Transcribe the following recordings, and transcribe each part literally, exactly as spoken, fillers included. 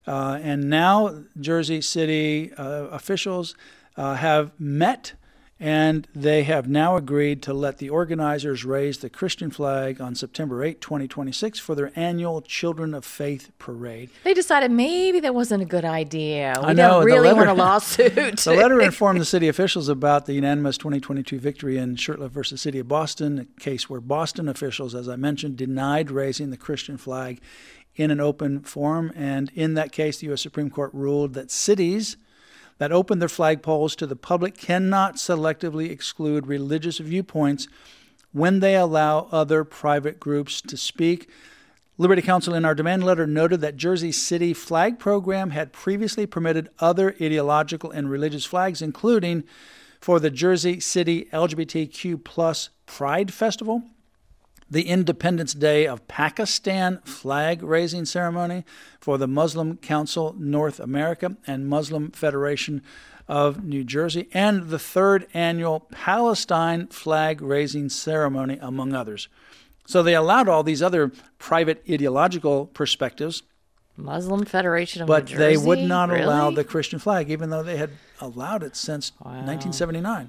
Uh, and now Jersey City uh, officials uh, have met, and they have now agreed to let the organizers raise the Christian flag on September eighth, twenty twenty-six for their annual Children of Faith parade. They decided maybe that wasn't a good idea. We I know, don't really letter, want a lawsuit. The letter informed the city officials about the unanimous twenty twenty-two victory in Shurtleff versus City of Boston, a case where Boston officials, as I mentioned, denied raising the Christian flag in an open forum. And in that case, the U S Supreme Court ruled that cities that open their flagpoles to the public cannot selectively exclude religious viewpoints when they allow other private groups to speak. Liberty Counsel in our demand letter noted that Jersey City flag program had previously permitted other ideological and religious flags, including for the Jersey City L G B T Q plus Pride Festival, the Independence Day of Pakistan flag-raising ceremony for the Muslim Council North America and Muslim Federation of New Jersey, and the third annual Palestine flag-raising ceremony, among others. So they allowed all these other private ideological perspectives. Muslim Federation of But New Jersey? they would not really? allow the Christian flag, even though they had allowed it since Wow. nineteen seventy-nine.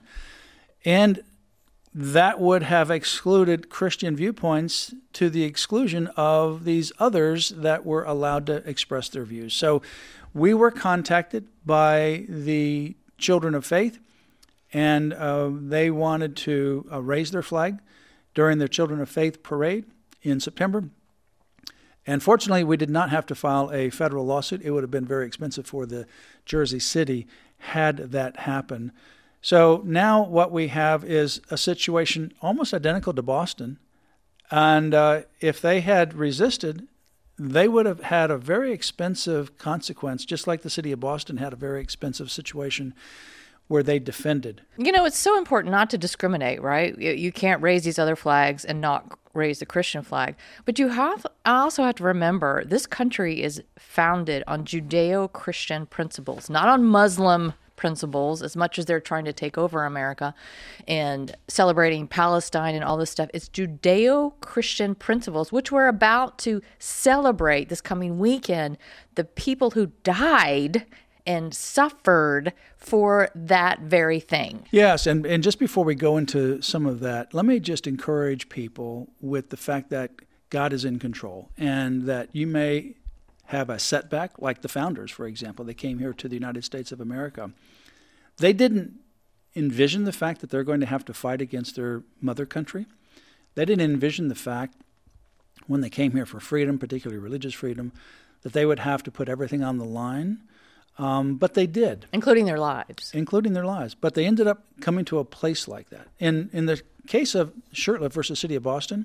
And that would have excluded Christian viewpoints to the exclusion of these others that were allowed to express their views. So we were contacted by the Children of Faith, and uh, they wanted to uh, raise their flag during their Children of Faith parade in September. And fortunately, we did not have to file a federal lawsuit. It would have been very expensive for the Jersey City had that happen. So now what we have is a situation almost identical to Boston. And uh, if they had resisted, they would have had a very expensive consequence, just like the city of Boston had a very expensive situation where they defended. You know, it's so important not to discriminate, right? You, you can't raise these other flags and not raise the Christian flag. But you have also have to remember, this country is founded on Judeo-Christian principles, not on Muslim principles, as much as they're trying to take over America and celebrating Palestine and all this stuff. It's Judeo-Christian principles, which we're about to celebrate this coming weekend, the people who died and suffered for that very thing. Yes, and, and just before we go into some of that, let me just encourage people with the fact that God is in control, and that you may have a setback, like the founders, for example. They came here to the United States of America. They didn't envision the fact that they're going to have to fight against their mother country. They didn't envision the fact, when they came here for freedom, particularly religious freedom, that they would have to put everything on the line. Um, but they did. Including their lives. Including their lives. But they ended up coming to a place like that. In in the case of Shurtleff versus City of Boston,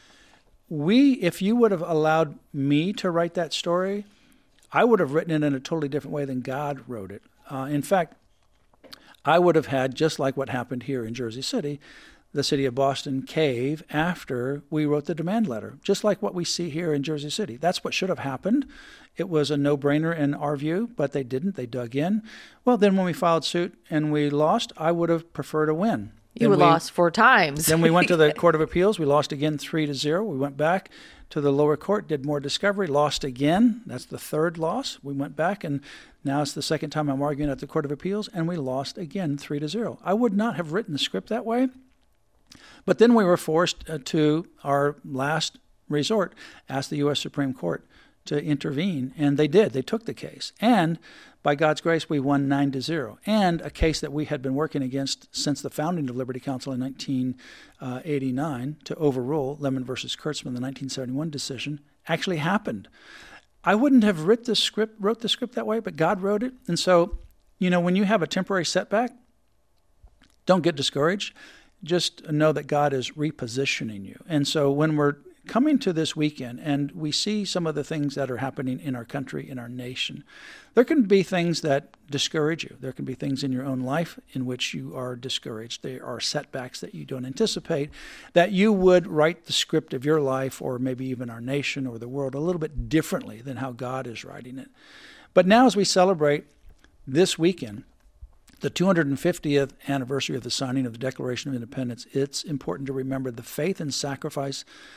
we, if you would have allowed me to write that story, I would have written it in a totally different way than God wrote it. Uh, in fact, I would have had, just like what happened here in Jersey City, the city of Boston cave after we wrote the demand letter, just like what we see here in Jersey City. That's what should have happened. It was a no-brainer in our view, but they didn't. They dug in. Well, then when we filed suit and we lost, I would have preferred a win. You Then we- lost four times. Then we went to the Court of Appeals. We lost again three to zero. We went back to the lower court, did more discovery, lost again. That's the third loss. We went back, and now it's the second time I'm arguing at the Court of Appeals, and we lost again three to zero. I would not have written the script that way. But then we were forced uh, to, our last resort, ask the U S Supreme Court to intervene, and they did. They took the case. And by God's grace, we won nine to zero. And a case that we had been working against since the founding of Liberty Counsel in nineteen eighty-nine to overrule Lemon versus Kurtzman, the nineteen seventy-one decision, actually happened. I wouldn't have writ the script, wrote the script that way, but God wrote it. And so, you know, when you have a temporary setback, don't get discouraged. Just know that God is repositioning you. And so when we're coming to this weekend and we see some of the things that are happening in our country, in our nation, there can be things that discourage you. There can be things in your own life in which you are discouraged. There are setbacks that you don't anticipate, that you would write the script of your life, or maybe even our nation or the world, a little bit differently than how God is writing it. But now as we celebrate this weekend, the two hundred fiftieth anniversary of the signing of the Declaration of Independence, it's important to remember the faith and sacrifice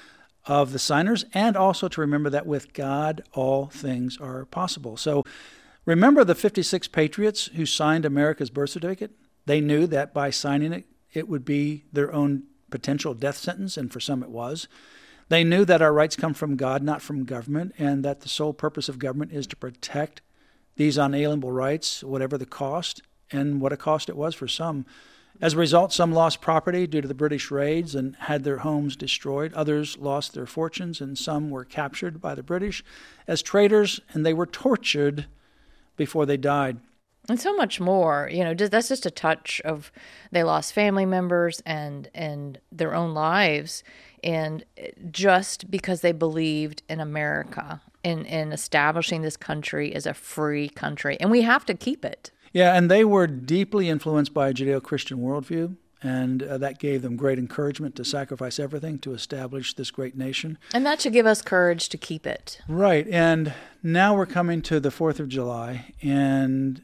of the signers, and also to remember that with God, all things are possible. So remember the fifty-six patriots who signed America's birth certificate? They knew that by signing it, it would be their own potential death sentence, and for some it was. They knew that our rights come from God, not from government, and that the sole purpose of government is to protect these unalienable rights, whatever the cost, and what a cost it was for some. As a result, some lost property due to the British raids and had their homes destroyed. Others lost their fortunes, and some were captured by the British as traitors, and they were tortured before they died. And so much more, you know, that's just a touch of they lost family members and, and their own lives, and just because they believed in America and in establishing this country as a free country. And we have to keep it. Yeah, and they were deeply influenced by a Judeo-Christian worldview, and uh, that gave them great encouragement to sacrifice everything to establish this great nation. And that should give us courage to keep it. Right, and now we're coming to the fourth of July, and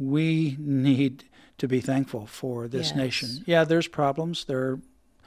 we need to be thankful for this yes. nation. Yeah, there's problems. There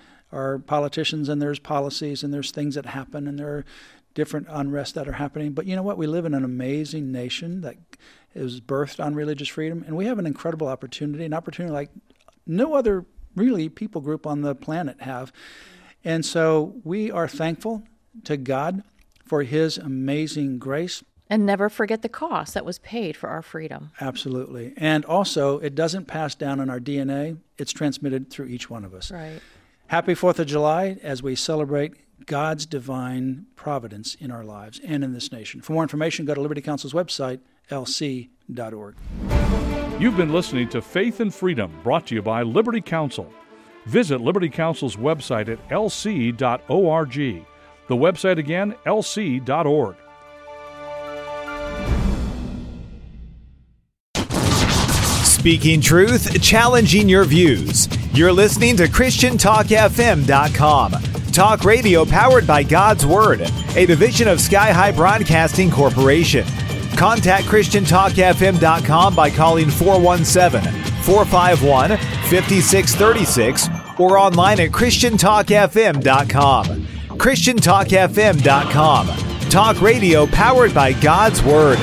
are politicians, and there's policies, and there's things that happen, and there are different unrest that are happening. But you know what? We live in an amazing nation that is birthed on religious freedom, and we have an incredible opportunity, an opportunity like no other really people group on the planet have. And so we are thankful to God for his amazing grace. And never forget the cost that was paid for our freedom. Absolutely. And also, it doesn't pass down in our D N A. It's transmitted through each one of us. Right. Happy fourth of July as we celebrate God's divine providence in our lives and in this nation. For more information, go to Liberty Counsel's website, L C dot org. You've been listening to Faith and Freedom, brought to you by Liberty Counsel. Visit Liberty Counsel's website at L C dot org. The website again, L C dot org. Speaking truth, challenging your views. You're listening to Christian Talk F M dot com. Talk radio powered by God's Word, a division of Sky High Broadcasting Corporation. Contact Christian Talk F M dot com by calling four one seven, four five one, five six three six or online at Christian Talk F M dot com. Christian Talk F M dot com. Talk radio powered by God's Word.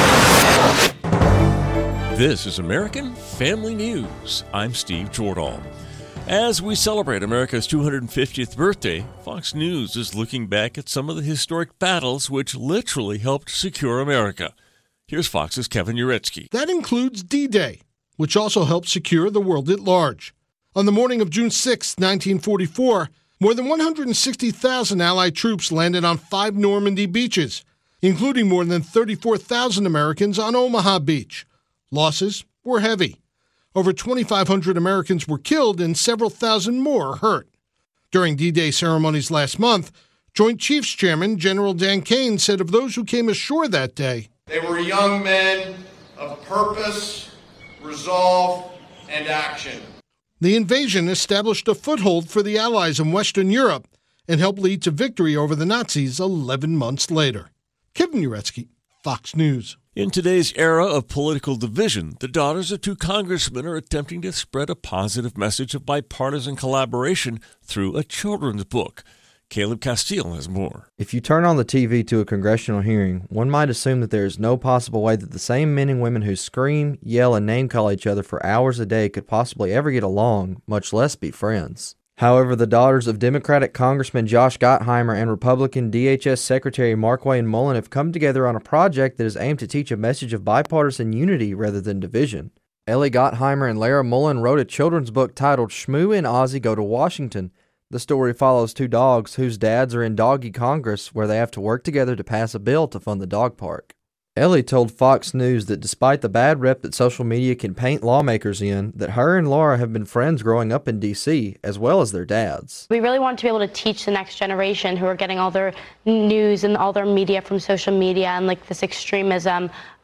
This is American Family News. I'm Steve Jordahl. As we celebrate America's two hundred fiftieth birthday, Fox News is looking back at some of the historic battles which literally helped secure America. Here's Fox's Kevin Uretsky. That includes D-Day, which also helped secure the world at large. On the morning of June sixth, nineteen forty-four, more than one hundred sixty thousand Allied troops landed on five Normandy beaches, including more than thirty-four thousand Americans on Omaha Beach. Losses were heavy. Over twenty-five hundred Americans were killed and several thousand more hurt. During D-Day ceremonies last month, Joint Chiefs Chairman General Dan Kane said of those who came ashore that day, "They were young men of purpose, resolve, and action." The invasion established a foothold for the Allies in Western Europe and helped lead to victory over the Nazis eleven months later. Kevin Uretsky, Fox News. In today's era of political division, the daughters of two congressmen are attempting to spread a positive message of bipartisan collaboration through a children's book. Caleb Castile has more. If you turn on the T V to a congressional hearing, one might assume that there is no possible way that the same men and women who scream, yell, and name-call each other for hours a day could possibly ever get along, much less be friends. However, the daughters of Democratic Congressman Josh Gottheimer and Republican D H S Secretary Markwayne Mullin have come together on a project that is aimed to teach a message of bipartisan unity rather than division. Ellie Gottheimer and Lara Mullin wrote a children's book titled Shmoo and Ozzy Go to Washington. The story follows two dogs whose dads are in Doggy Congress, where they have to work together to pass a bill to fund the dog park. Ellie told Fox News that despite the bad rep that social media can paint lawmakers in, that her and Laura have been friends growing up in D C, as well as their dads. We really want to be able to teach the next generation who are getting all their news and all their media from social media and like this extremism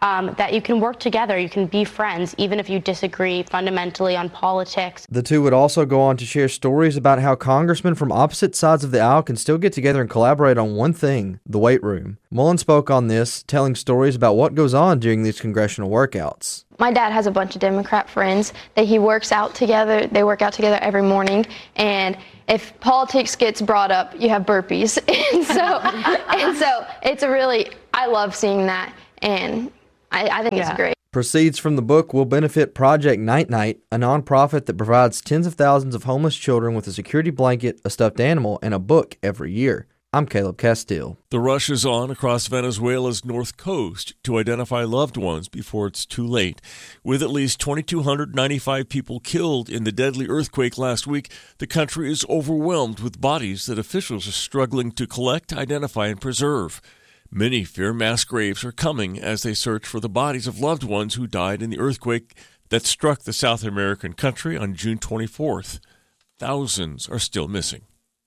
um, that you can work together, you can be friends, even if you disagree fundamentally on politics. The two would also go on to share stories about how congressmen from opposite sides of the aisle can still get together and collaborate on one thing, the weight room. Mullen spoke on this, telling stories about what goes on during these congressional workouts. My dad has a bunch of Democrat friends that he works out together. They work out together every morning, and if politics gets brought up, you have burpees. and so and so it's a really, I love seeing that, and I, I think yeah. it's great. Proceeds from the book will benefit Project Night Night, a nonprofit that provides tens of thousands of homeless children with a security blanket, a stuffed animal, and a book every year. I'm Caleb Castile. The rush is on across Venezuela's north coast to identify loved ones before it's too late. With at least two thousand two hundred ninety-five people killed in the deadly earthquake last week, the country is overwhelmed with bodies that officials are struggling to collect, identify, and preserve. Many fear mass graves are coming as they search for the bodies of loved ones who died in the earthquake that struck the South American country on June twenty-fourth. Thousands are still missing.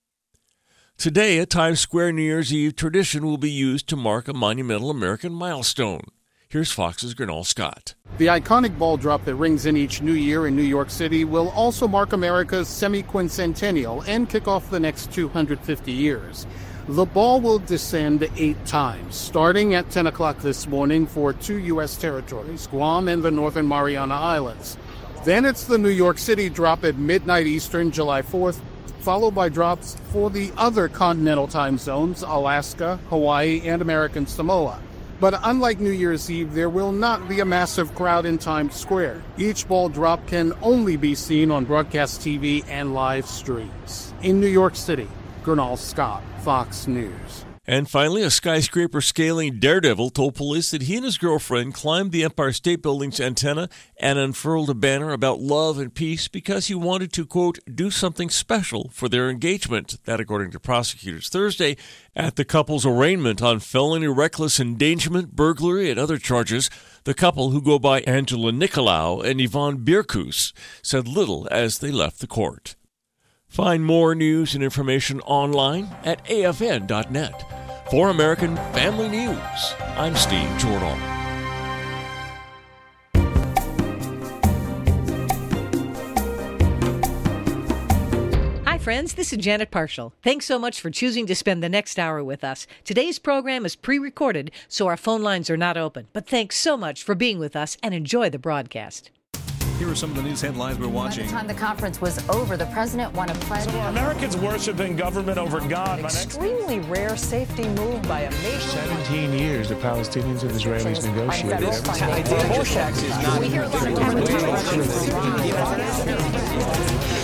Today, a Times Square New Year's Eve tradition will be used to mark a monumental American milestone. Here's Fox's Gernal Scott. The iconic ball drop that rings in each new year in New York City will also mark America's semi-quincentennial and kick off the next two hundred fifty years. The ball will descend eight times, starting at ten o'clock this morning for two U S territories, Guam and the Northern Mariana Islands. Then it's the New York City drop at midnight Eastern, July fourth, followed by drops for the other continental time zones, Alaska, Hawaii, and American Samoa. But unlike New Year's Eve, there will not be a massive crowd in Times Square. Each ball drop can only be seen on broadcast T V and live streams. In New York City, Gernal Scott, Fox News. And finally, a skyscraper-scaling daredevil told police that he and his girlfriend climbed the Empire State Building's antenna and unfurled a banner about love and peace because he wanted to, quote, do something special for their engagement. That, according to prosecutors. Thursday, at the couple's arraignment on felony reckless endangerment, burglary, and other charges, the couple, who go by Angela Nicolau and Yvonne Bierkus, said little as they left the court. Find more news and information online at A F N dot net. For American Family News, I'm Steve Jordahl. Hi, friends. This is Janet Parshall. Thanks so much for choosing to spend the next hour with us. Today's program is pre-recorded, so our phone lines are not open. But thanks so much for being with us, and enjoy the broadcast. Here are some of the news headlines we're watching. By the time the conference was over, the president won a pledge. So Americans worshiping government over God. An extremely rare safety move by a nation. seventeen years the Palestinians and Israelis negotiated. We hear a lot of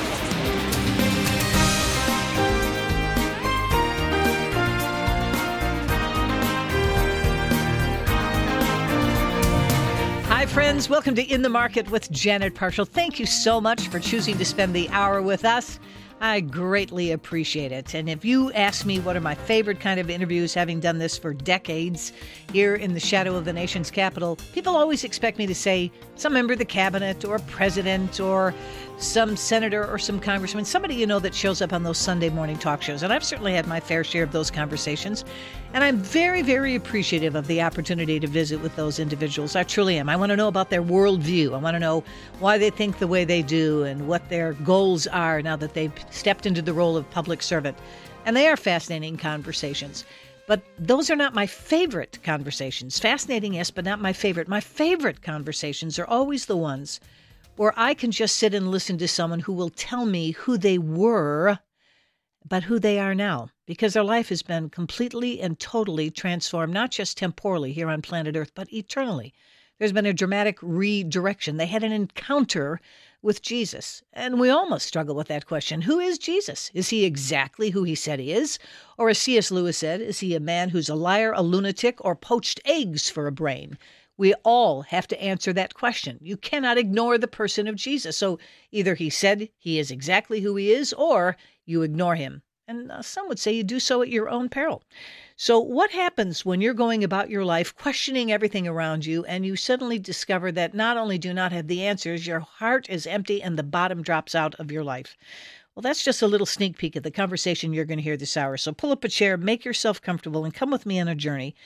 Hi, friends. Welcome to In the Market with Janet Parshall. Thank you so much for choosing to spend the hour with us. I greatly appreciate it. And if you ask me what are my favorite kind of interviews, having done this for decades here in the shadow of the nation's capital, people always expect me to say some member of the cabinet or president or some senator or some congressman, somebody you know that shows up on those Sunday morning talk shows. And I've certainly had my fair share of those conversations. And I'm very, very appreciative of the opportunity to visit with those individuals. I truly am. I want to know about their worldview. I want to know why they think the way they do and what their goals are now that they've stepped into the role of public servant. And they are fascinating conversations. But those are not my favorite conversations. Fascinating, yes, but not my favorite. My favorite conversations are always the ones where I can just sit and listen to someone who will tell me who they were, but who they are now, because their life has been completely and totally transformed, not just temporally here on planet Earth, but eternally. There's been a dramatic redirection. They had an encounter with Jesus, and we almost struggle with that question. Who is Jesus? Is he exactly who he said he is? Or as C S Lewis said, is he a man who's a liar, a lunatic, or poached eggs for a brain? We all have to answer that question. You cannot ignore the person of Jesus. So either he said he is exactly who he is, or you ignore him. And uh, some would say you do so at your own peril. So what happens when you're going about your life questioning everything around you and you suddenly discover that not only do you not have the answers, your heart is empty and the bottom drops out of your life? Well, that's just a little sneak peek of the conversation you're going to hear this hour. So pull up a chair, make yourself comfortable, and come with me on a journey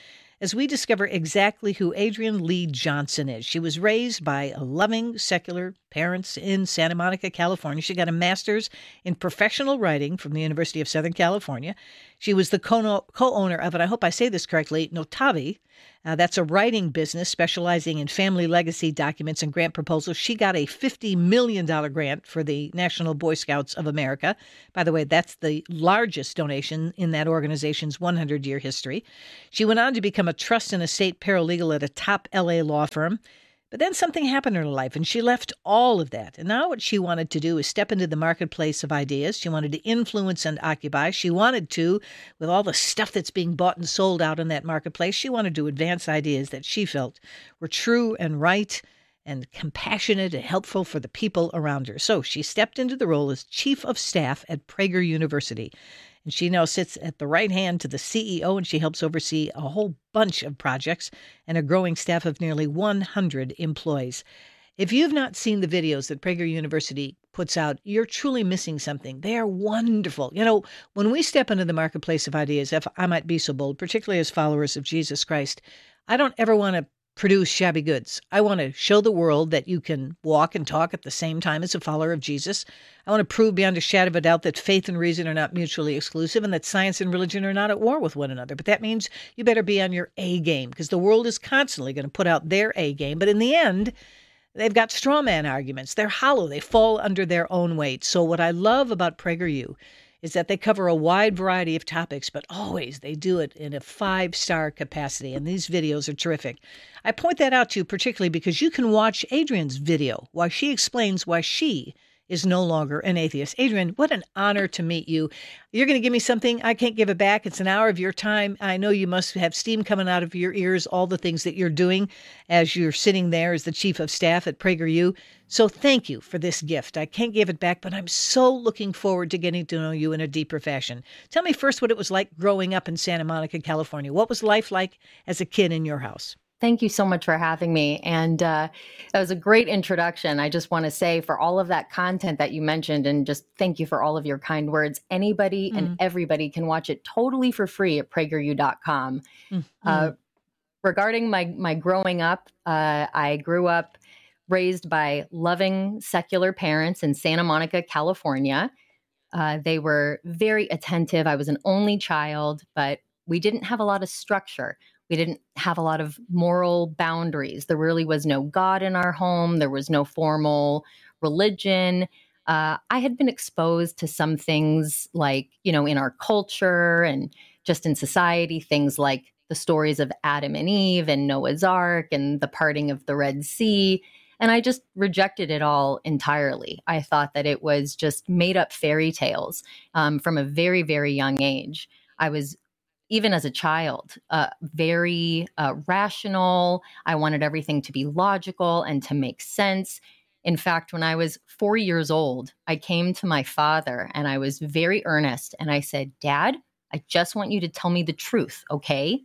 as we discover exactly who Adrienne Lee Johnson is. She was raised by loving, secular parents in Santa Monica, California. She got a master's in professional writing from the University of Southern California. She was the co- co-owner of, and I hope I say this correctly, Notavi. Uh, that's a writing business specializing in family legacy documents and grant proposals. She got a fifty million dollars grant for the National Boy Scouts of America. By the way, that's the largest donation in that organization's one hundred year history. She went on to become a trust and estate paralegal at a top L A law firm. But then something happened in her life, and she left all of that. And now what she wanted to do is step into the marketplace of ideas. She wanted to influence and occupy. She wanted to, with all the stuff that's being bought and sold out in that marketplace, she wanted to advance ideas that she felt were true and right and compassionate and helpful for the people around her. So she stepped into the role as chief of staff at Prager University. And she now sits at the right hand to the C E O, and she helps oversee a whole bunch of projects and a growing staff of nearly one hundred employees. If you've not seen the videos that Prager University puts out, you're truly missing something. They are wonderful. You know, when we step into the marketplace of ideas, if I might be so bold, particularly as followers of Jesus Christ, I don't ever want to produce shabby goods. I want to show the world that you can walk and talk at the same time as a follower of Jesus. I want to prove beyond a shadow of a doubt that faith and reason are not mutually exclusive and that science and religion are not at war with one another. But that means you better be on your A game, because the world is constantly going to put out their A game. But in the end, they've got straw man arguments. They're hollow. They fall under their own weight. So what I love about PragerU is that they cover a wide variety of topics, but always they do it in a five-star capacity, and these videos are terrific. I point that out to you particularly because you can watch Adrienne's video while she explains why she is no longer an atheist. Adrienne, what an honor to meet you. You're going to give me something. I can't give it back. It's an hour of your time. I know you must have steam coming out of your ears, all the things that you're doing as you're sitting there as the chief of staff at PragerU. So thank you for this gift. I can't give it back, but I'm so looking forward to getting to know you in a deeper fashion. Tell me first what it was like growing up in Santa Monica, California. What was life like as a kid in your house? Thank you so much for having me. And uh, that was a great introduction. I just want to say for all of that content that you mentioned, and just thank you for all of your kind words. Anybody mm-hmm. and everybody can watch it totally for free at prager u dot com. Mm-hmm. Uh, regarding my, my growing up, uh, I grew up raised by loving secular parents in Santa Monica, California. Uh, they were very attentive. I was an only child, but we didn't have a lot of structure. We didn't have a lot of moral boundaries. There really was no God in our home. There was no formal religion. Uh, I had been exposed to some things like, you know, in our culture and just in society, things like the stories of Adam and Eve and Noah's Ark and the parting of the Red Sea. And I just rejected it all entirely. I thought that it was just made up fairy tales um, from a very, very young age. I was even as a child, uh, very uh, rational. I wanted everything to be logical and to make sense. In fact, when I was four years old, I came to my father and I was very earnest. And I said, Dad, I just want you to tell me the truth, okay?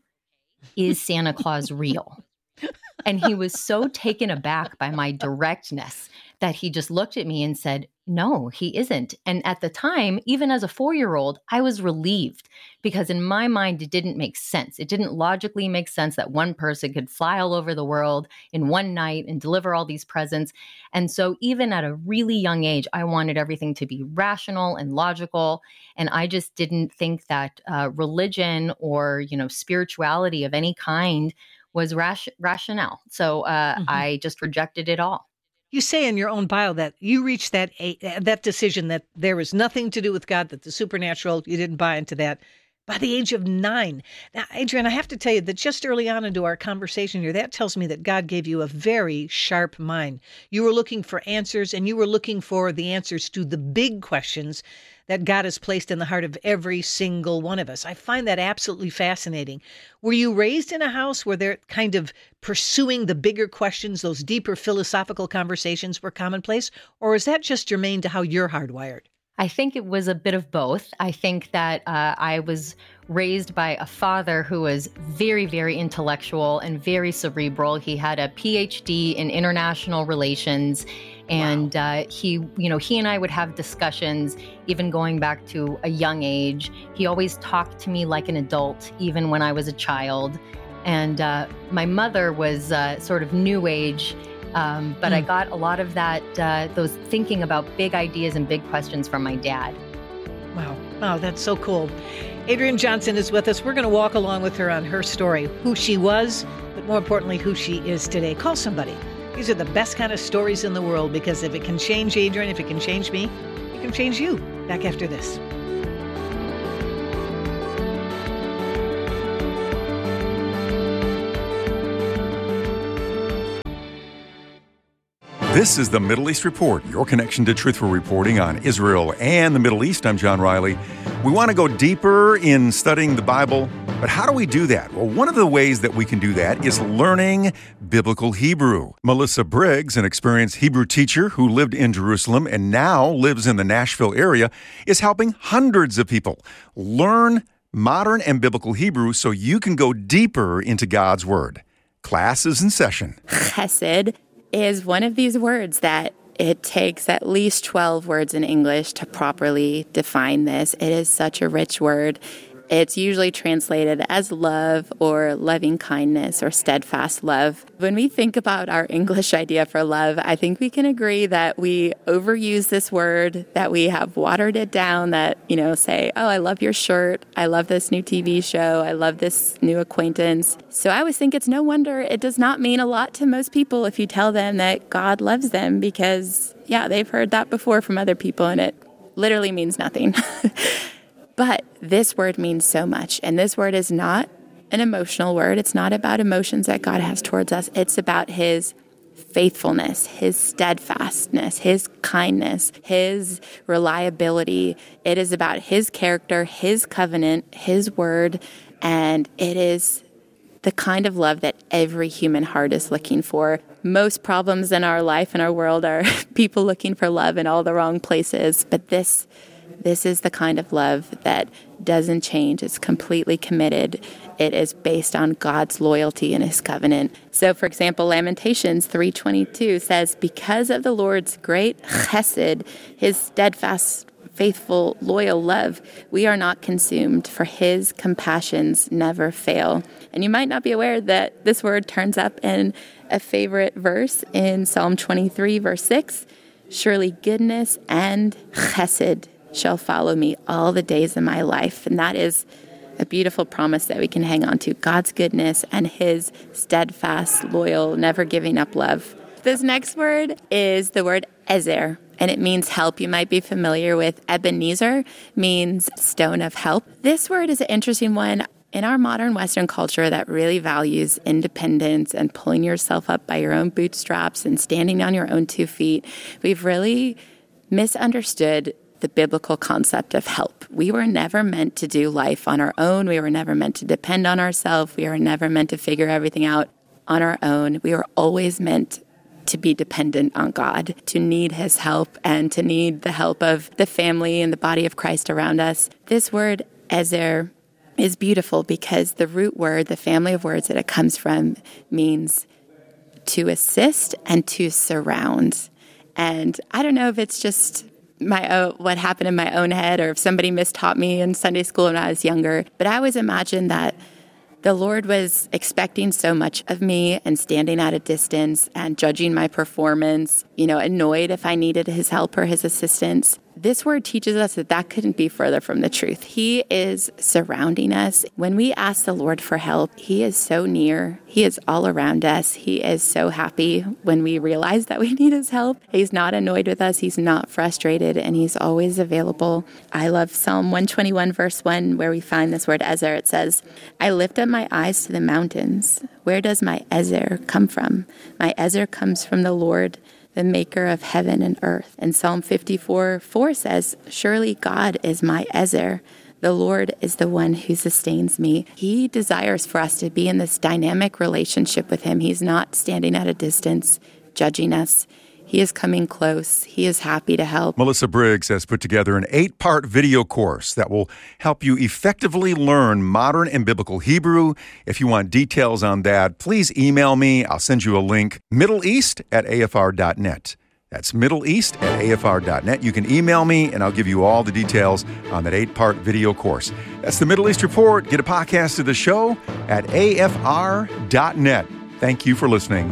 Is Santa Claus real? And he was so taken aback by my directness that he just looked at me and said, no, he isn't. And at the time, even as a four-year-old, I was relieved because in my mind, it didn't make sense. It didn't logically make sense that one person could fly all over the world in one night and deliver all these presents. And so even at a really young age, I wanted everything to be rational and logical. And I just didn't think that uh, religion or, you know, spirituality of any kind was ration- rationale. So uh, mm-hmm. I just rejected it all. You say in your own bio that you reached that that decision that there was nothing to do with God, that the supernatural, you didn't buy into that by the age of nine. Now, Adrienne, I have to tell you that just early on into our conversation here, that tells me that God gave you a very sharp mind. You were looking for answers, and you were looking for the answers to the big questions that God has placed in the heart of every single one of us. I find that absolutely fascinating. Were you raised in a house where they're kind of pursuing the bigger questions, those deeper philosophical conversations were commonplace, or is that just germane to how you're hardwired? I think it was a bit of both. I think that uh, I was raised by a father who was very, very intellectual and very cerebral. He had a P H D in international relations. And wow. uh, he, you know, he and I would have discussions, even going back to a young age. He always talked to me like an adult, even when I was a child. And uh, my mother was uh, sort of new age, um, but mm. I got a lot of that, uh, those thinking about big ideas and big questions from my dad. Wow. Wow, that's so cool. Adrienne Johnson is with us. We're going to walk along with her on her story, who she was, but more importantly, who she is today. Call somebody. These are the best kind of stories in the world, because if it can change Adrienne, if it can change me, it can change you. Back after this. This is the Middle East Report, your connection to truthful reporting on Israel and the Middle East. I'm John Riley. We want to go deeper in studying the Bible, but how do we do that? Well, one of the ways that we can do that is learning biblical Hebrew. Melissa Briggs, an experienced Hebrew teacher who lived in Jerusalem and now lives in the Nashville area, is helping hundreds of people learn modern and biblical Hebrew so you can go deeper into God's Word. Class is in session. Chesed is one of these words that it takes at least twelve words in English to properly define this. It is such a rich word. It's usually translated as love or loving kindness or steadfast love. When we think about our English idea for love, I think we can agree that we overuse this word, that we have watered it down, that, you know, say, oh, I love your shirt. I love this new T V show. I love this new acquaintance. So I always think it's no wonder it does not mean a lot to most people if you tell them that God loves them, because, yeah, they've heard that before from other people and it literally means nothing. But this word means so much. And this word is not an emotional word. It's not about emotions that God has towards us. It's about his faithfulness, his steadfastness, his kindness, his reliability. It is about his character, his covenant, his word. And it is the kind of love that every human heart is looking for. Most problems in our life and our world are people looking for love in all the wrong places. But this This is the kind of love that doesn't change. It's completely committed. It is based on God's loyalty and his covenant. So, for example, Lamentations three twenty-two says, because of the Lord's great chesed, his steadfast, faithful, loyal love, we are not consumed, for his compassions never fail. And you might not be aware that this word turns up in a favorite verse in Psalm twenty-three, verse six. Surely goodness and chesed shall follow me all the days of my life. And that is a beautiful promise that we can hang on to. God's goodness and his steadfast, loyal, never giving up love. This next word is the word ezer, and it means help. You might be familiar with Ebenezer, means stone of help. This word is an interesting one. In our modern Western culture that really values independence and pulling yourself up by your own bootstraps and standing on your own two feet, we've really misunderstood the biblical concept of help. We were never meant to do life on our own. We were never meant to depend on ourselves. We were never meant to figure everything out on our own. We were always meant to be dependent on God, to need his help, and to need the help of the family and the body of Christ around us. This word, ezer, is beautiful because the root word, the family of words that it comes from, means to assist and to surround. And I don't know if it's just my own, what happened in my own head, or if somebody mistaught me in Sunday school when I was younger. But I always imagined that the Lord was expecting so much of me and standing at a distance and judging my performance, you know, annoyed if I needed his help or his assistance. This word teaches us that that couldn't be further from the truth. He is surrounding us. When we ask the Lord for help, he is so near. He is all around us. He is so happy when we realize that we need his help. He's not annoyed with us. He's not frustrated, and he's always available. I love Psalm one twenty-one, verse one, where we find this word ezer. It says, I lift up my eyes to the mountains. Where does my ezer come from? My ezer comes from the Lord, the maker of heaven and earth. And Psalm fifty-four, four says, surely God is my ezer. The Lord is the one who sustains me. He desires for us to be in this dynamic relationship with him. He's not standing at a distance, judging us. He is coming close. He is happy to help. Melissa Briggs has put together an eight-part video course that will help you effectively learn modern and biblical Hebrew. If you want details on that, please email me. I'll send you a link. Middle East at A F R dot net. That's Middle East at A F R dot net. You can email me, and I'll give you all the details on that eight-part video course. That's the Middle East Report. Get a podcast of the show at A F R dot net. Thank you for listening.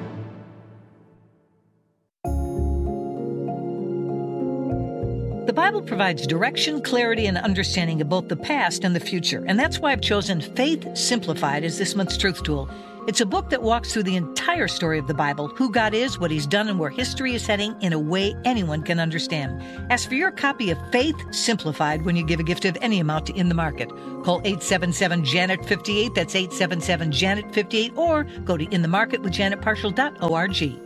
The Bible provides direction, clarity, and understanding of both the past and the future. And that's why I've chosen Faith Simplified as this month's truth tool. It's a book that walks through the entire story of the Bible, who God is, what he's done, and where history is heading in a way anyone can understand. Ask for your copy of Faith Simplified when you give a gift of any amount to In the Market. Call eight seven seven, Janet fifty-eight, that's eight seven seven, Janet fifty-eight, or go to in the market with janet parshall dot org.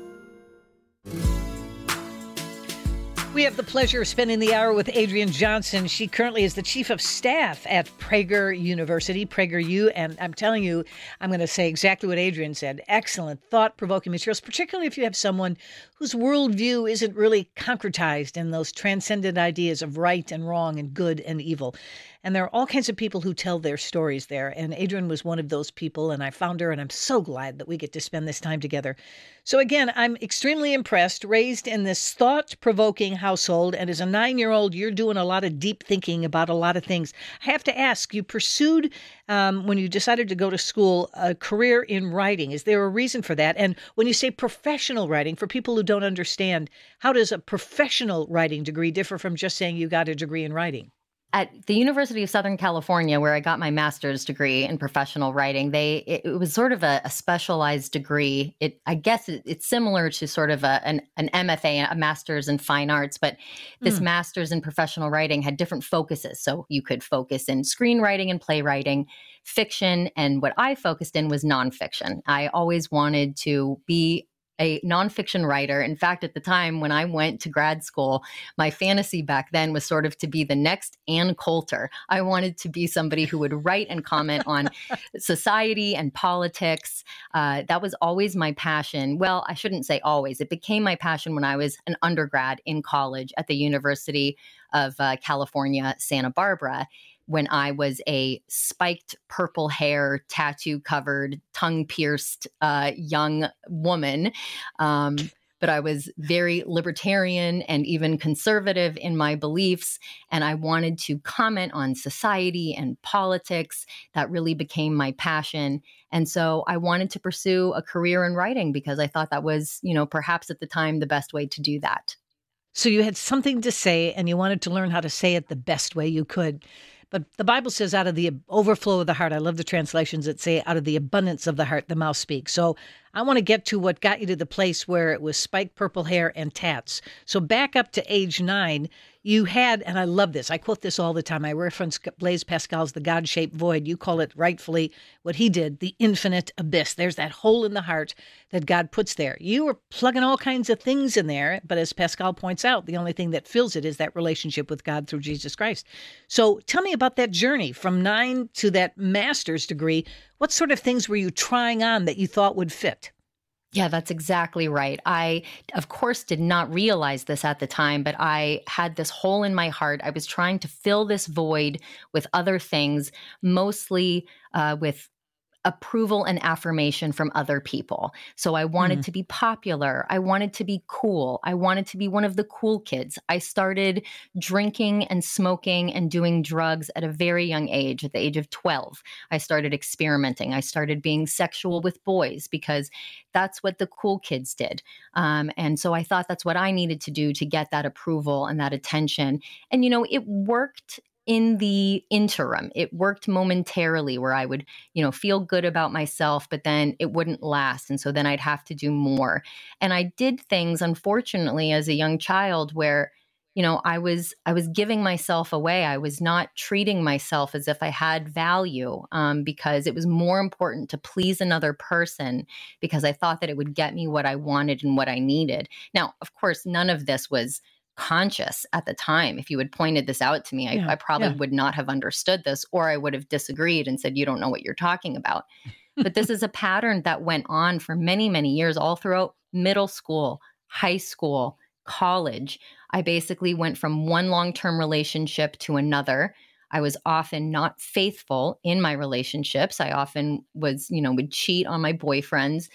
We have the pleasure of spending the hour with Adrienne Johnson. She currently is the chief of staff at Prager University, PragerU, and I'm telling you, I'm going to say exactly what Adrienne said. Excellent, thought-provoking materials, particularly if you have someone whose worldview isn't really concretized in those transcendent ideas of right and wrong and good and evil. And there are all kinds of people who tell their stories there. And Adrienne was one of those people, and I found her, and I'm so glad that we get to spend this time together. So again, I'm extremely impressed, raised in this thought-provoking household, and as a nine-year-old, you're doing a lot of deep thinking about a lot of things. I have to ask, you pursued, um, when you decided to go to school, a career in writing. Is there a reason for that? And when you say professional writing, for people who don't understand, how does a professional writing degree differ from just saying you got a degree in writing? At the University of Southern California, where I got my master's degree in professional writing, they it, it was sort of a, a specialized degree. It I guess it, it's similar to sort of a, an, an M F A, a master's in fine arts, but this mm. master's in professional writing had different focuses. So you could focus in screenwriting and playwriting, fiction, and what I focused in was nonfiction. I always wanted to be a nonfiction writer. In fact, at the time when I went to grad school, my fantasy back then was sort of to be the next Ann Coulter. I wanted to be somebody who would write and comment on society and politics. Uh, that was always my passion. Well, I shouldn't say always. It became my passion when I was an undergrad in college at the University of uh, California, Santa Barbara, when I was a spiked purple hair, tattoo covered, tongue pierced uh, young woman. Um, but I was very libertarian and even conservative in my beliefs. And I wanted to comment on society and politics. That really became my passion. And so I wanted to pursue a career in writing because I thought that was, you know, perhaps at the time the best way to do that. So you had something to say and you wanted to learn how to say it the best way you could. But the Bible says out of the overflow of the heart, I love the translations that say out of the abundance of the heart, the mouth speaks. So I want to get to what got you to the place where it was spiked purple hair and tats. So back up to age nine, you had, and I love this, I quote this all the time, I reference Blaise Pascal's The God-Shaped Void. You call it rightfully what he did, the infinite abyss. There's that hole in the heart that God puts there. You were plugging all kinds of things in there, but as Pascal points out, the only thing that fills it is that relationship with God through Jesus Christ. So tell me about that journey from nine to that master's degree. What sort of things were you trying on that you thought would fit? Yeah, that's exactly right. I, of course, did not realize this at the time, but I had this hole in my heart. I was trying to fill this void with other things, mostly uh, with approval and affirmation from other people. So I wanted mm. to be popular. I wanted to be cool. I wanted to be one of the cool kids. I started drinking and smoking and doing drugs at a very young age. At the age of twelve, I started experimenting. I started being sexual with boys because that's what the cool kids did. Um, and so I thought that's what I needed to do to get that approval and that attention. And, you know, it worked in the interim. It worked momentarily where I would, you know, feel good about myself, but then it wouldn't last. And so then I'd have to do more. And I did things, unfortunately, as a young child where, you know, I was, I was giving myself away. I was not treating myself as if I had value um, because it was more important to please another person because I thought that it would get me what I wanted and what I needed. Now, of course, none of this was conscious at the time. If you had pointed this out to me, I, yeah, I probably yeah. would not have understood this, or I would have disagreed and said, you don't know what you're talking about. But this is a pattern that went on for many, many years, all throughout middle school, high school, college. I basically went from one long-term relationship to another. I was often not faithful in my relationships. I often was, you know, would cheat on my boyfriends.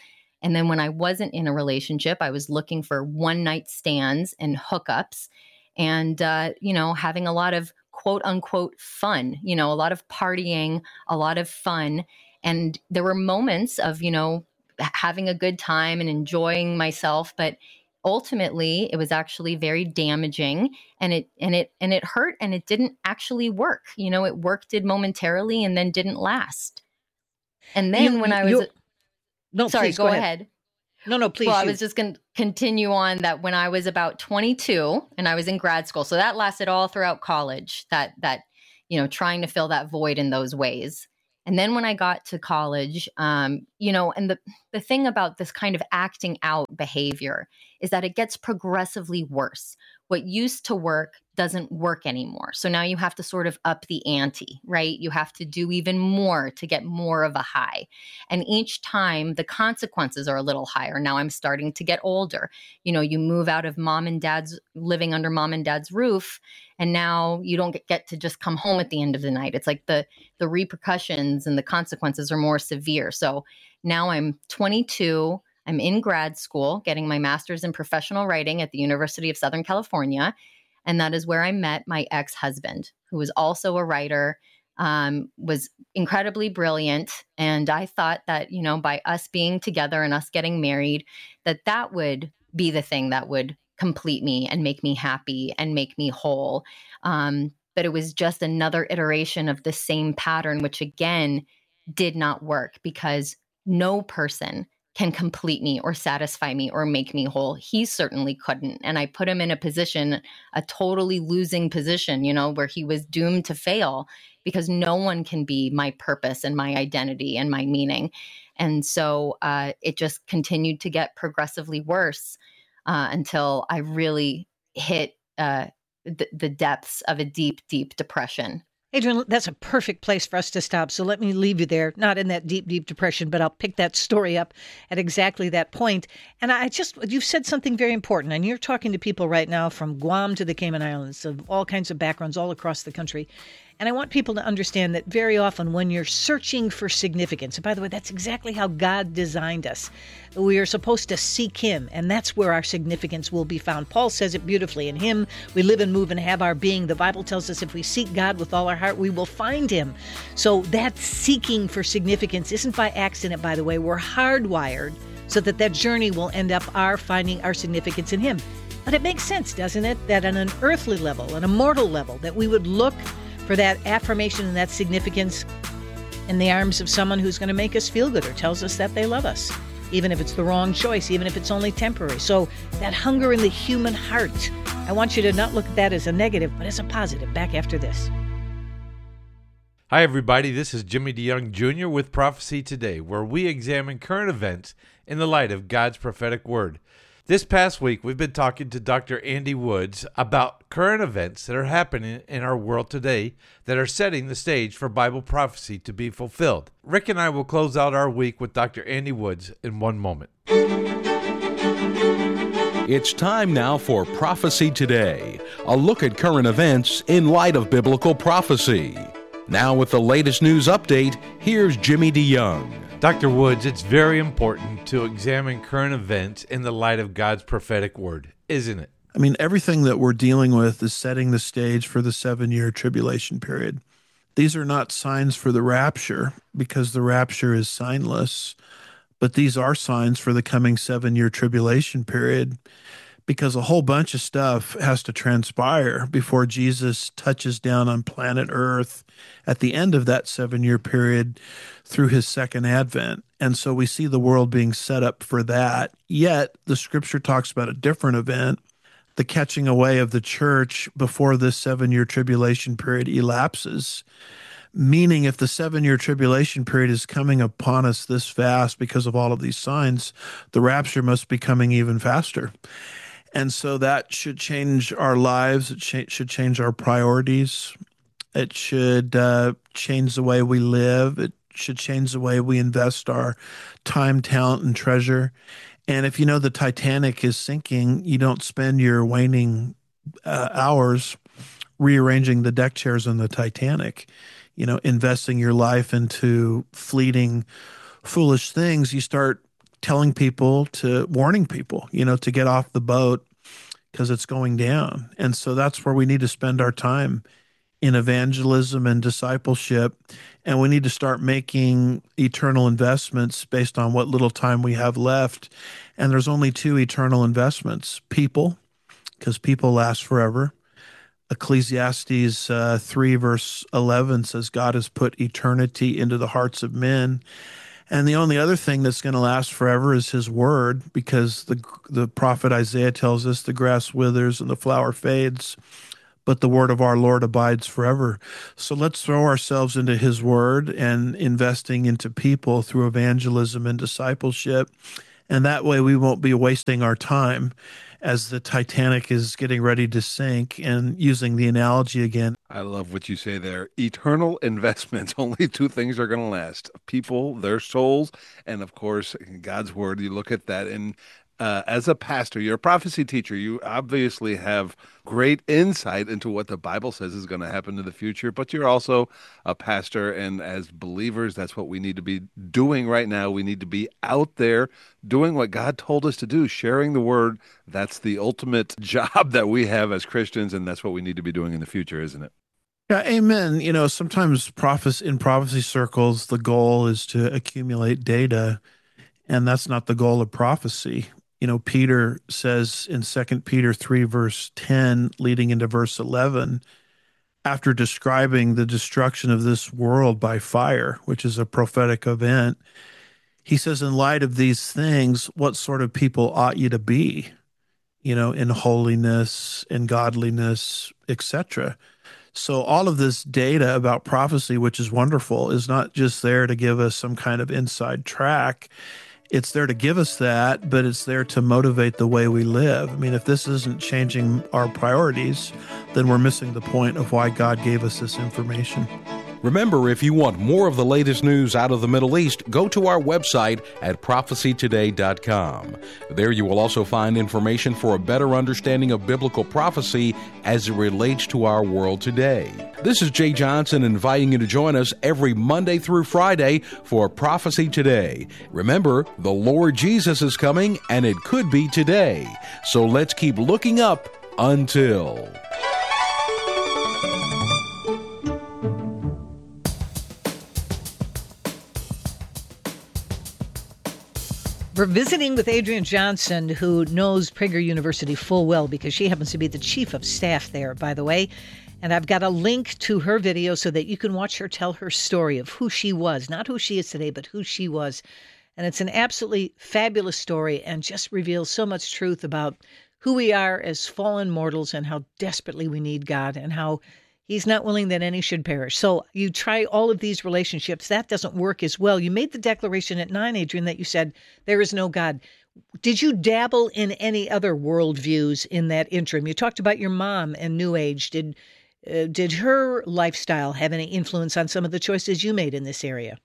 And then when I wasn't in a relationship, I was looking for one night stands and hookups and, uh, you know, having a lot of quote unquote fun, you know, a lot of partying, a lot of fun. And there were moments of, you know, having a good time and enjoying myself. But ultimately, it was actually very damaging, and it and it and it hurt, and it didn't actually work. You know, it worked it momentarily and then didn't last. And then You- when I you- was No, sorry, please, go, go ahead. ahead. No, no, please. Well, I you- was just going to continue on that when I was about twenty-two and I was in grad school. So that lasted all throughout college, that, that, you know, trying to fill that void in those ways. And then when I got to college, um, you know, and the, the thing about this kind of acting out behavior is that it gets progressively worse. What used to work doesn't work anymore. So now you have to sort of up the ante, right? You have to do even more to get more of a high. And each time the consequences are a little higher. Now I'm starting to get older. You know, you move out of mom and dad's, living under mom and dad's roof, and now you don't get, get to just come home at the end of the night. It's like the the repercussions and the consequences are more severe. So now I'm twenty-two. I'm in grad school getting my master's in professional writing at the University of Southern California. And that is where I met my ex-husband, who was also a writer, um, was incredibly brilliant. And I thought that, you know, by us being together and us getting married, that that would be the thing that would complete me and make me happy and make me whole. Um, but it was just another iteration of the same pattern, which again did not work, because no person can complete me or satisfy me or make me whole. He certainly couldn't. And I put him in a position, a totally losing position, you know, where he was doomed to fail, because no one can be my purpose and my identity and my meaning. And so uh, it just continued to get progressively worse uh, until I really hit uh, the, the depths of a deep, deep depression. Adrienne, that's a perfect place for us to stop. So let me leave you there, not in that deep, deep depression, but I'll pick that story up at exactly that point. And I just, you've said something very important, and you're talking to people right now from Guam to the Cayman Islands, of all kinds of backgrounds all across the country. And I want people to understand that very often when you're searching for significance, and by the way, that's exactly how God designed us. We are supposed to seek Him, and that's where our significance will be found. Paul says it beautifully. In Him, we live and move and have our being. The Bible tells us if we seek God with all our heart, we will find Him. So that seeking for significance isn't by accident, by the way. We're hardwired so that that journey will end up our finding our significance in Him. But it makes sense, doesn't it, that on an earthly level, an immortal level, that we would look for that affirmation and that significance in the arms of someone who's going to make us feel good or tells us that they love us, even if it's the wrong choice, even if it's only temporary. So that hunger in the human heart, I want you to not look at that as a negative, but as a positive. Back after this. Hi, everybody. This is Jimmy DeYoung Junior with Prophecy Today, where we examine current events in the light of God's prophetic word. This past week, we've been talking to Doctor Andy Woods about current events that are happening in our world today that are setting the stage for Bible prophecy to be fulfilled. Rick and I will close out our week with Doctor Andy Woods in one moment. It's time now for Prophecy Today, a look at current events in light of biblical prophecy. Now with the latest news update, here's Jimmy DeYoung. Doctor Woods, it's very important to examine current events in the light of God's prophetic word, isn't it? I mean, everything that we're dealing with is setting the stage for the seven-year tribulation period. These are not signs for the rapture, because the rapture is signless, but these are signs for the coming seven-year tribulation period, because a whole bunch of stuff has to transpire before Jesus touches down on planet Earth at the end of that seven-year period through his second advent. And so we see the world being set up for that. Yet the scripture talks about a different event, the catching away of the church before this seven-year tribulation period elapses. Meaning, if the seven-year tribulation period is coming upon us this fast because of all of these signs, the rapture must be coming even faster. And so that should change our lives. It sh- should change our priorities. It should uh, change the way we live. It should change the way we invest our time, talent, and treasure. And if you know the Titanic is sinking, you don't spend your waning uh, hours rearranging the deck chairs on the Titanic, you know, investing your life into fleeting, foolish things. You start telling people to, warning people, you know, to get off the boat because it's going down. And so that's where we need to spend our time in evangelism and discipleship. And we need to start making eternal investments based on what little time we have left. And there's only two eternal investments: people, because people last forever. Ecclesiastes uh, three, verse eleven says, God has put eternity into the hearts of men. And the only other thing that's going to last forever is his word, because the the prophet Isaiah tells us the grass withers and the flower fades, but the word of our Lord abides forever. So let's throw ourselves into his word and investing into people through evangelism and discipleship. And that way we won't be wasting our time as the Titanic is getting ready to sink. And using the analogy again, I love what you say there. Eternal investments. Only two things are going to last: people, their souls, and of course, God's word. You look at that, and uh, as a pastor, you're a prophecy teacher. You obviously have great insight into what the Bible says is going to happen in the future, but you're also a pastor, and as believers, that's what we need to be doing right now. We need to be out there doing what God told us to do, sharing the word. That's the ultimate job that we have as Christians, and that's what we need to be doing in the future, isn't it? Yeah, amen. You know, sometimes prophecy, in prophecy circles, the goal is to accumulate data, and that's not the goal of prophecy. You know, Peter says in Second Peter three, verse ten, leading into verse eleven, after describing the destruction of this world by fire, which is a prophetic event, he says, in light of these things, what sort of people ought you to be, you know, in holiness, in godliness, et cetera. So all of this data about prophecy, which is wonderful, is not just there to give us some kind of inside track. It's there to give us that, but it's there to motivate the way we live. I mean, if this isn't changing our priorities, then we're missing the point of why God gave us this information. Remember, if you want more of the latest news out of the Middle East, go to our website at prophecy today dot com. There you will also find information for a better understanding of biblical prophecy as it relates to our world today. This is Jay Johnson inviting you to join us every Monday through Friday for Prophecy Today. Remember, the Lord Jesus is coming, and it could be today. So let's keep looking up until... We're visiting with Adrienne Johnson, who knows Prager University full well because she happens to be the chief of staff there, by the way. And I've got a link to her video so that you can watch her tell her story of who she was, not who she is today, but who she was. And it's an absolutely fabulous story and just reveals so much truth about who we are as fallen mortals and how desperately we need God and how He's not willing that any should perish. So you try all of these relationships. That doesn't work as well. You made the declaration at nine, Adrienne, that you said there is no God. Did you dabble in any other worldviews in that interim? You talked about your mom and New Age. Did uh, did her lifestyle have any influence on some of the choices you made in this area?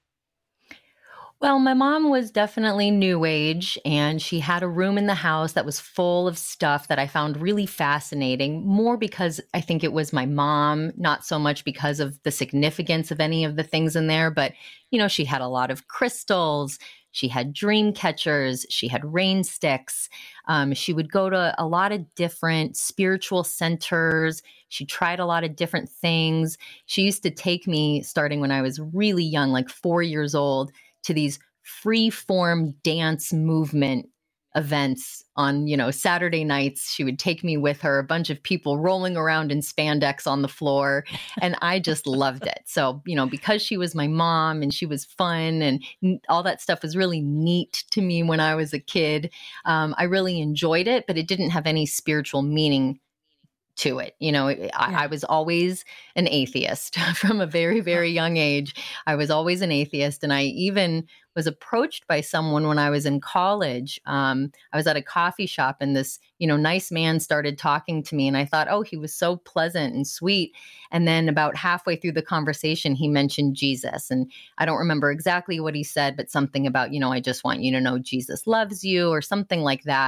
Well, my mom was definitely New Age, and she had a room in the house that was full of stuff that I found really fascinating, more because I think it was my mom, not so much because of the significance of any of the things in there. But, you know, she had a lot of crystals. She had dream catchers. She had rain sticks. Um, she would go to a lot of different spiritual centers. She tried a lot of different things. She used to take me, starting when I was really young, like four years old, to these free form dance movement events on, you know, Saturday nights. She would take me with her, a bunch of people rolling around in spandex on the floor. And I just loved it. So, you know, because she was my mom and she was fun and all that stuff was really neat to me when I was a kid, um, I really enjoyed it, but it didn't have any spiritual meaning to it. You know, I, I was always an atheist from a very, very young age. I was always an atheist. And I even was approached by someone when I was in college. Um, I was at a coffee shop and this, you know, nice man started talking to me. And I thought, oh, he was so pleasant and sweet. And then about halfway through the conversation, he mentioned Jesus. And I don't remember exactly what he said, but something about, you know, I just want you to know Jesus loves you or something like that.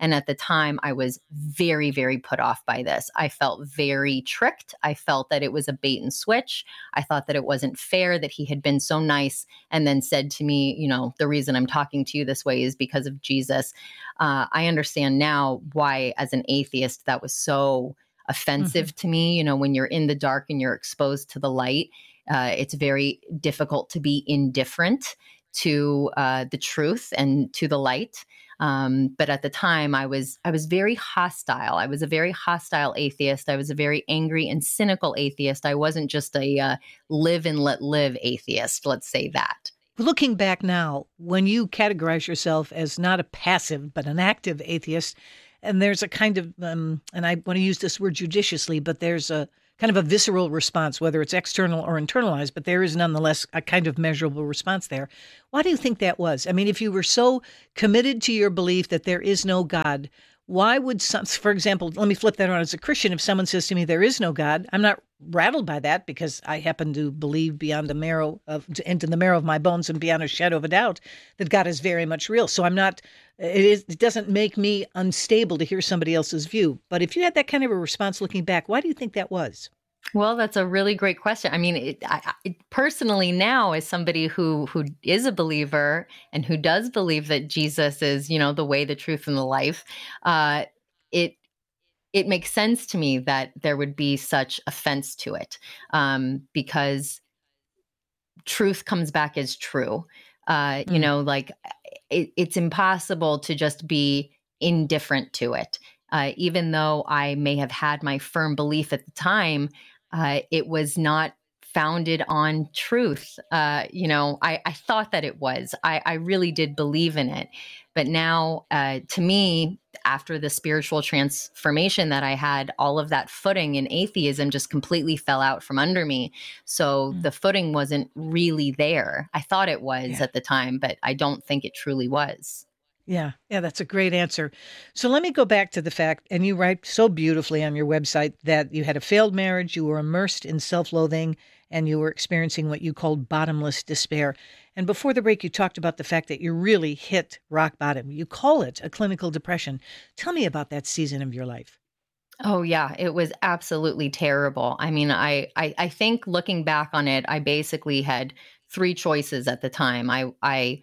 And at the time, I was very, very put off by this. I felt very tricked. I felt that it was a bait and switch. I thought that it wasn't fair that he had been so nice and then said to me, you know, the reason I'm talking to you this way is because of Jesus. Uh, I understand now why, as an atheist, that was so offensive mm-hmm. to me. You know, when you're in the dark and you're exposed to the light, uh, it's very difficult to be indifferent to uh, the truth and to the light. Um, but at the time, I was I was very hostile. I was a very hostile atheist. I was a very angry and cynical atheist. I wasn't just a uh, live and let live atheist. Let's say that. Looking back now, when you categorize yourself as not a passive but an active atheist, and there's a kind of, um, and I want to use this word judiciously, but there's a kind of a visceral response, whether it's external or internalized, but there is nonetheless a kind of measurable response there. Why do you think that was? I mean, if you were so committed to your belief that there is no God, why would some, for example, let me flip that around. As a Christian, if someone says to me, there is no God, I'm not rattled by that because I happen to believe beyond the marrow of, into the marrow of my bones and beyond a shadow of a doubt that God is very much real. So I'm not, it, is, it doesn't make me unstable to hear somebody else's view. But if you had that kind of a response looking back, why do you think that was? Well, that's a really great question. I mean, it, I, it, personally now, as somebody who who is a believer and who does believe that Jesus is, you know, the way, the truth, and the life, uh, it it makes sense to me that there would be such offense to it, um, because truth comes back as true. Uh, mm. You know, like it, it's impossible to just be indifferent to it. Uh, even though I may have had my firm belief at the time, uh, it was not founded on truth. Uh, you know, I, I thought that it was. I, I really did believe in it. But now, uh, to me, after the spiritual transformation that I had, all of that footing in atheism just completely fell out from under me. So mm. the footing wasn't really there. I thought it was yeah. at the time, but I don't think it truly was. Yeah, yeah, that's a great answer. So let me go back to the fact, and you write so beautifully on your website that you had a failed marriage, you were immersed in self-loathing, and you were experiencing what you called bottomless despair. And before the break, you talked about the fact that you really hit rock bottom. You call it a clinical depression. Tell me about that season of your life. Oh, yeah, it was absolutely terrible. I mean, I, I, I think looking back on it, I basically had three choices at the time. I, I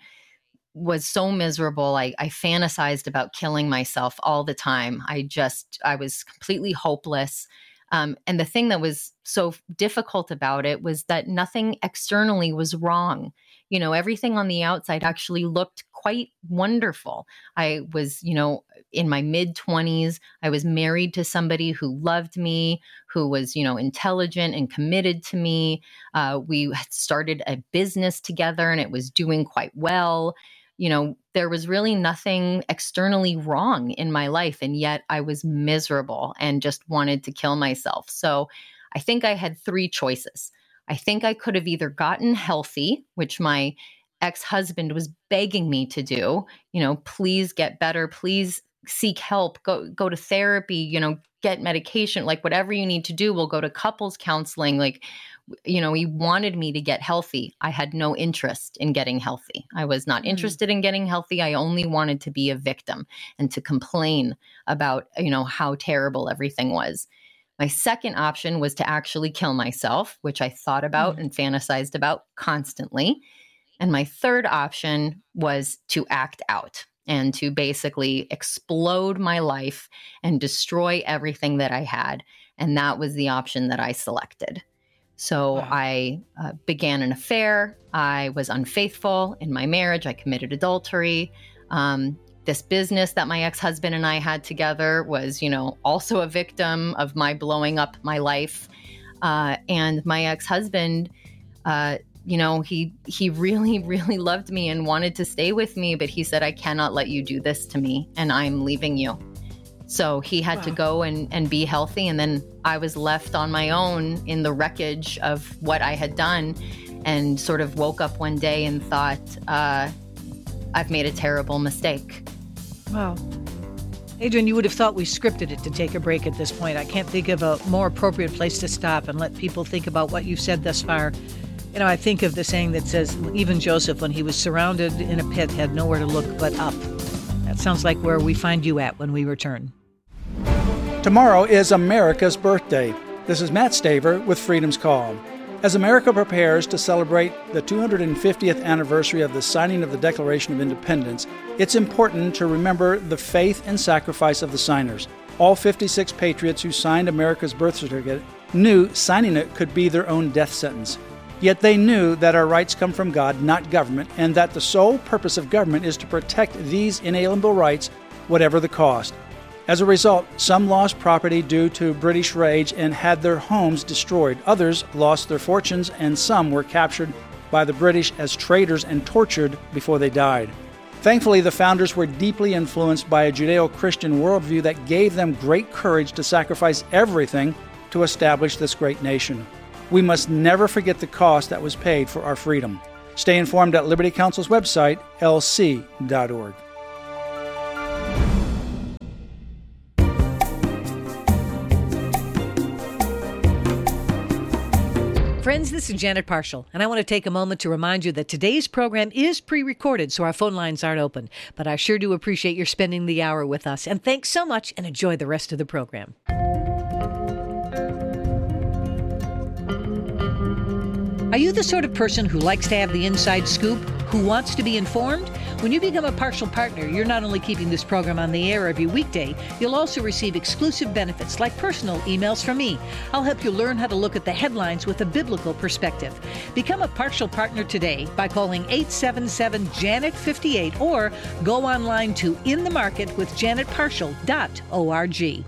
was so miserable. I, I fantasized about killing myself all the time. I just, I was completely hopeless. Um, and the thing that was so difficult about it was that nothing externally was wrong. You know, everything on the outside actually looked quite wonderful. I was, you know, in my mid twenties. I was married to somebody who loved me, who was, you know, intelligent and committed to me. Uh, we had started a business together and it was doing quite well. You know, there was really nothing externally wrong in my life. And yet I was miserable and just wanted to kill myself. So I think I had three choices. I think I could have either gotten healthy, which my ex-husband was begging me to do, you know, please get better, please seek help, go, go to therapy, you know, get medication, like whatever you need to do, we'll go to couples counseling. Like, you know, he wanted me to get healthy. I had no interest in getting healthy. I was not interested mm. in getting healthy. I only wanted to be a victim and to complain about, you know, how terrible everything was. My second option was to actually kill myself, which I thought about mm. and fantasized about constantly. And my third option was to act out and to basically explode my life and destroy everything that I had. And that was the option that I selected. So wow. I uh, began an affair. I was unfaithful in my marriage. I committed adultery. Um, this business that my ex-husband and I had together was, you know, also a victim of my blowing up my life. Uh, and my ex-husband, uh, you know, he he really, really loved me and wanted to stay with me. But he said, I cannot let you do this to me and I'm leaving you. So he had wow. to go and, and be healthy. And then I was left on my own in the wreckage of what I had done and sort of woke up one day and thought, uh, I've made a terrible mistake. Wow. Adrian, you would have thought we scripted it to take a break at this point. I can't think of a more appropriate place to stop and let people think about what you've said thus far. You know, I think of the saying that says, even Joseph, when he was surrounded in a pit, had nowhere to look but up. That sounds like where we find you at when we return. Tomorrow is America's birthday. This is Matt Staver with Freedom's Call. As America prepares to celebrate the two hundred fiftieth anniversary of the signing of the Declaration of Independence, it's important to remember the faith and sacrifice of the signers. All fifty-six patriots who signed America's birth certificate knew signing it could be their own death sentence. Yet they knew that our rights come from God, not government, and that the sole purpose of government is to protect these inalienable rights, whatever the cost. As a result, some lost property due to British rage and had their homes destroyed. Others lost their fortunes, and some were captured by the British as traitors and tortured before they died. Thankfully, the founders were deeply influenced by a Judeo-Christian worldview that gave them great courage to sacrifice everything to establish this great nation. We must never forget the cost that was paid for our freedom. Stay informed at Liberty Counsel's website, L C dot org. Friends, this is Janet Parshall, and I want to take a moment to remind you that today's program is pre-recorded, so our phone lines aren't open. But I sure do appreciate your spending the hour with us. And thanks so much, and enjoy the rest of the program. Are you the sort of person who likes to have the inside scoop, who wants to be informed? When you become a partial partner, you're not only keeping this program on the air every weekday, you'll also receive exclusive benefits like personal emails from me. I'll help you learn how to look at the headlines with a biblical perspective. Become a partial partner today by calling eight seven seven, J A N E T fifty-eight or go online to in the market with janet partial dot org.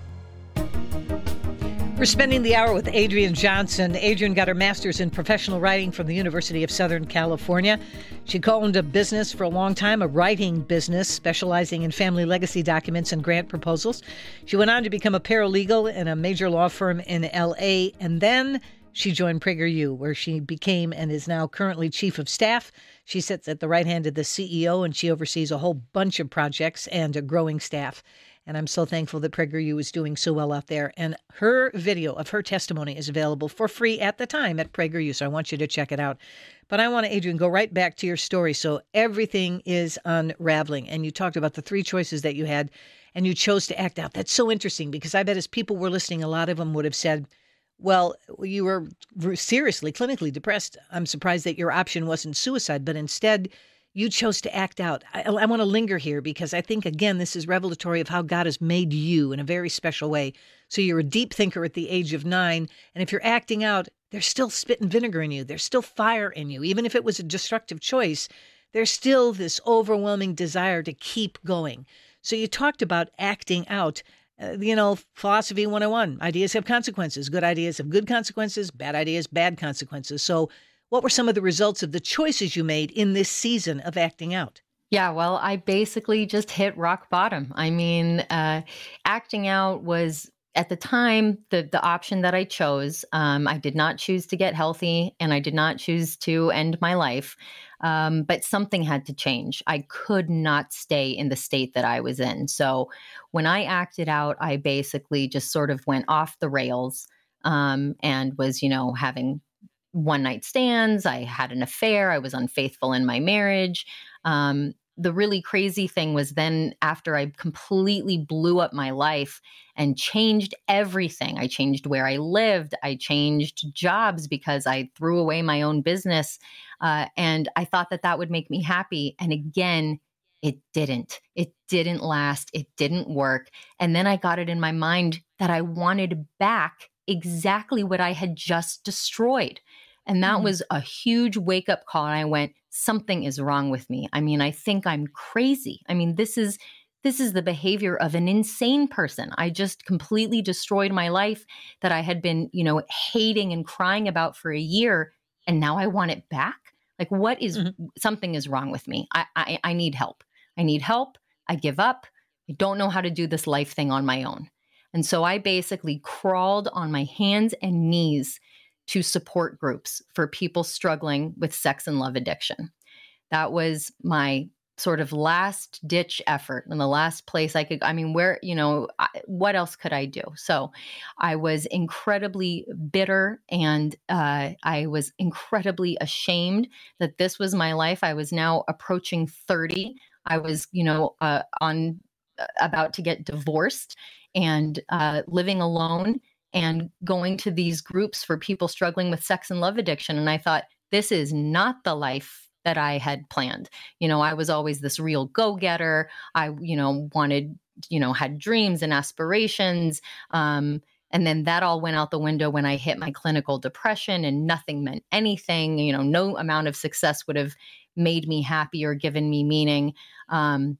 We're spending the hour with Adrienne Johnson. Adrienne got her master's in professional writing from the University of Southern California. She co-owned a business for a long time, a writing business specializing in family legacy documents and grant proposals. She went on to become a paralegal in a major law firm in L A, and then she joined PragerU, where she became and is now currently chief of staff. She sits at the right hand of the C E O, and she oversees a whole bunch of projects and a growing staff. And I'm so thankful that PragerU is doing so well out there. And her video of her testimony is available for free at the time at PragerU, so I want you to check it out. But I want to, Adrienne, go right back to your story. So everything is unraveling. And you talked about the three choices that you had, and you chose to act out. That's so interesting, because I bet as people were listening, a lot of them would have said, well, you were seriously, clinically depressed. I'm surprised that your option wasn't suicide, but instead you chose to act out. I, I want to linger here because I think, again, this is revelatory of how God has made you in a very special way. So you're a deep thinker at the age of nine, and if you're acting out, there's still spit and vinegar in you. There's still fire in you. Even if it was a destructive choice, there's still this overwhelming desire to keep going. So you talked about acting out. Uh, you know, philosophy one oh one, ideas have consequences. Good ideas have good consequences. Bad ideas, bad consequences. So what were some of the results of the choices you made in this season of acting out? Yeah, well, I basically just hit rock bottom. I mean, uh, acting out was, at the time, the, the option that I chose. Um, I did not choose to get healthy, and I did not choose to end my life. Um, but something had to change. I could not stay in the state that I was in. So when I acted out, I basically just sort of went off the rails um, and was, you know, having one night stands. I had an affair. I was unfaithful in my marriage. Um, the really crazy thing was then after I completely blew up my life and changed everything. I changed where I lived. I changed jobs because I threw away my own business. Uh, and I thought that that would make me happy. And again, it didn't. It didn't last. It didn't work. And then I got it in my mind that I wanted back exactly what I had just destroyed. And that mm-hmm. was a huge wake up call. And I went, something is wrong with me. I mean, I think I'm crazy. I mean, this is, this is the behavior of an insane person. I just completely destroyed my life that I had been, you know, hating and crying about for a year. And now I want it back. Like, what is, mm-hmm. something is wrong with me. I, I, I need help. I need help. I give up. I don't know how to do this life thing on my own. And so I basically crawled on my hands and knees to support groups for people struggling with sex and love addiction. That was my sort of last ditch effort and the last place I could, I mean, where, you know, I, what else could I do? So I was incredibly bitter and uh, I was incredibly ashamed that this was my life. I was now approaching thirty. I was, you know, uh, on uh, about to get divorced and uh, living alone and going to these groups for people struggling with sex and love addiction. And I thought, this is not the life that I had planned. You know, I was always this real go-getter. I, you know, wanted, you know, had dreams and aspirations. Um, and then that all went out the window when I hit my clinical depression, and nothing meant anything. You know, no amount of success would have made me happy or given me meaning. Um,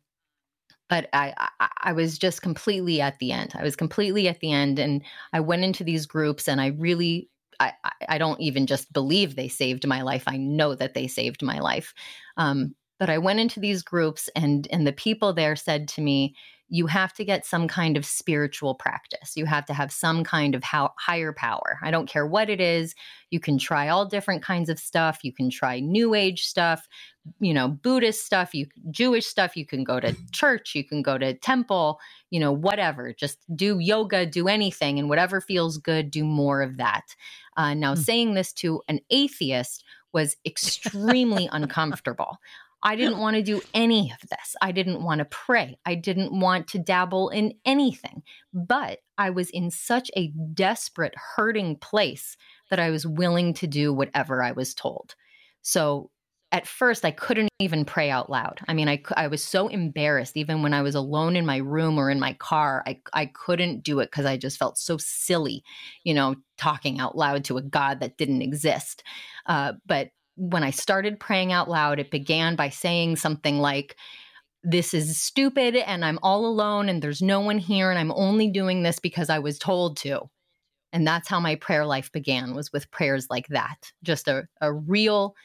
but I, I, I was just completely at the end. I was completely at the end. And I went into these groups, and I really, I, I don't even just believe they saved my life. I know that they saved my life. Um, but I went into these groups, and, and the people there said to me, you have to get some kind of spiritual practice. You have to have some kind of how, higher power. I don't care what it is. You can try all different kinds of stuff. You can try New Age stuff, you know, Buddhist stuff, you Jewish stuff. You can go to church. You can go to temple, you know, whatever. Just do yoga, do anything, and whatever feels good, do more of that. Uh, now, mm. saying this to an atheist was extremely uncomfortable. I didn't want to do any of this. I didn't want to pray. I didn't want to dabble in anything. But I was in such a desperate, hurting place that I was willing to do whatever I was told. So at first, I couldn't even pray out loud. I mean, I, I was so embarrassed. Even when I was alone in my room or in my car, I, I couldn't do it because I just felt so silly, you know, talking out loud to a God that didn't exist. Uh, but when I started praying out loud, it began by saying something like, this is stupid and I'm all alone and there's no one here and I'm only doing this because I was told to. And that's how my prayer life began, was with prayers like that. Just a, a real,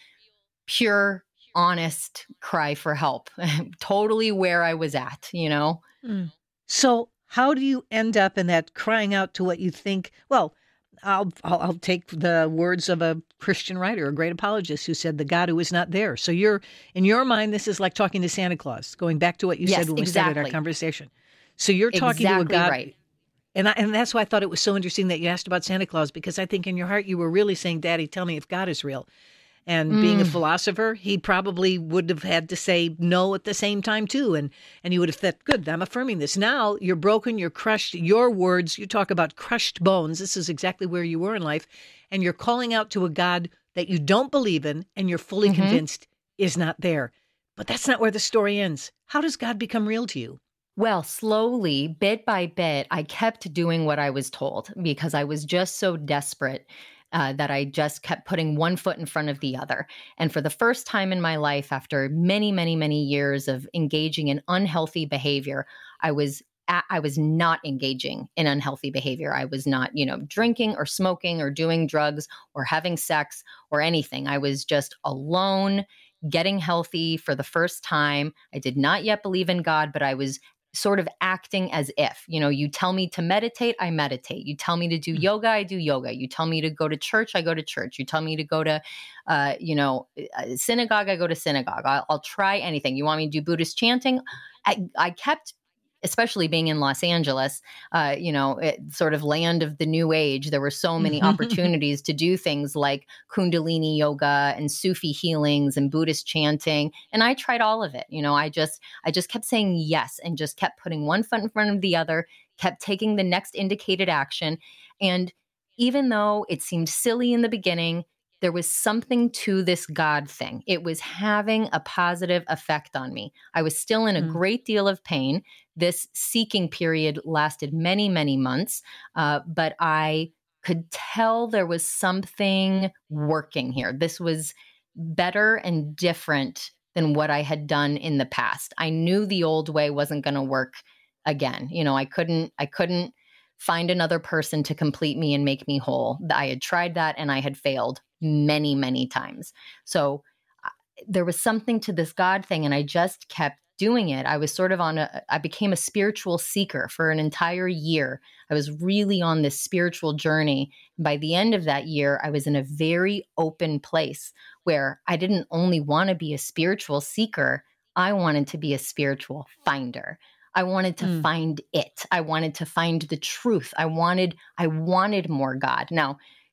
pure, honest cry for help. Totally where I was at, you know? Mm. So how do you end up in that crying out to what you think, well, I'll, I'll I'll take the words of a Christian writer, a great apologist, who said, the God who is not there. So you're, in your mind, this is like talking to Santa Claus, going back to what you yes, said when exactly. we started our conversation. So you're talking exactly to a God. Right. And I, and that's why I thought it was so interesting that you asked about Santa Claus, because I think in your heart you were really saying, Daddy, tell me if God is real. And mm. being a philosopher, he probably would have had to say no at the same time, too. And and you would have thought, good, I'm affirming this. Now you're broken, you're crushed. Your words, you talk about crushed bones. This is exactly where you were in life. And you're calling out to a God that you don't believe in and you're fully mm-hmm. convinced is not there. But that's not where the story ends. How does God become real to you? Well, slowly, bit by bit, I kept doing what I was told because I was just so desperate. Uh, that I just kept putting one foot in front of the other. And for the first time in my life, after many, many, many years of engaging in unhealthy behavior, I was at, I was not engaging in unhealthy behavior. I was not, you know, drinking or smoking or doing drugs or having sex or anything. I was just alone, getting healthy for the first time. I did not yet believe in God, but I was sort of acting as if, you know, you tell me to meditate, I meditate. You tell me to do yoga, I do yoga. You tell me to go to church, I go to church. You tell me to go to, uh, you know, synagogue, I go to synagogue. I'll, I'll try anything. You want me to do Buddhist chanting? I, I kept, especially being in Los Angeles, uh, you know, it, sort of land of the new age. There were so many opportunities to do things like Kundalini yoga and Sufi healings and Buddhist chanting. And I tried all of it. You know, I just, I just kept saying yes and just kept putting one foot in front of the other, kept taking the next indicated action. And even though it seemed silly in the beginning, there was something to this God thing. It was having a positive effect on me. I was still in a mm. great deal of pain. This seeking period lasted many, many months, uh, but I could tell there was something working here. This was better and different than what I had done in the past. I knew the old way wasn't going to work again. You know, I couldn't, I couldn't find another person to complete me and make me whole. I had tried that and I had failed many, many times. So uh, there was something to this God thing, and I just kept doing it. I was sort of on a, I became a spiritual seeker for an entire year. I was really on this spiritual journey. By the end of that year, I was in a very open place where I didn't only want to be a spiritual seeker, I wanted to be a spiritual finder. I wanted to mm. find it. I wanted to find the truth. I wanted, I wanted more God. Now,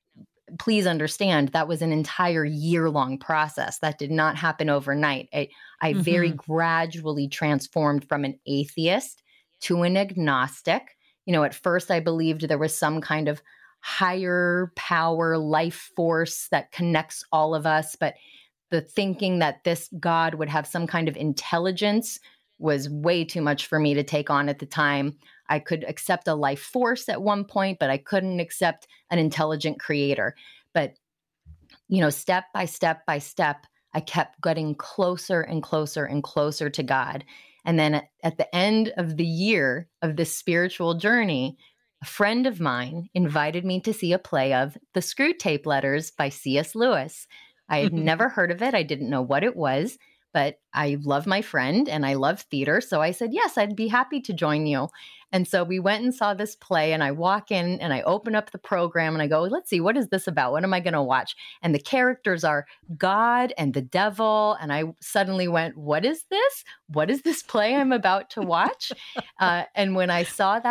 please understand that was an entire year-long process. That did not happen overnight. I, I mm-hmm. very gradually transformed from an atheist to an agnostic. You know, at first I believed there was some kind of higher power, life force that connects all of us, but the thinking that this God would have some kind of intelligence was way too much for me to take on at the time. I could accept a life force at one point, but I couldn't accept an intelligent creator. But, you know, step by step by step, I kept getting closer and closer and closer to God. And then at, at the end of the year of this spiritual journey, a friend of mine invited me to see a play of The Screwtape Letters by C S Lewis. I had never heard of it. I didn't know what it was, but I love my friend and I love theater. So I said, yes, I'd be happy to join you. And so we went and saw this play, and I walk in and I open up the program and I go, let's see, what is this about? What am I going to watch? And the characters are God and the devil. And I suddenly went, what is this? What is this play I'm about to watch? uh, and when I saw that,